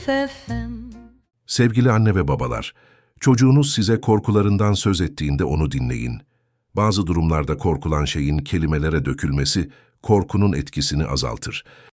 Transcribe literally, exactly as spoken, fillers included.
F M. Sevgili anne ve babalar, çocuğunuz size korkularından söz ettiğinde onu dinleyin. Bazı durumlarda korkulan şeyin kelimelere dökülmesi, korkunun etkisini azaltır.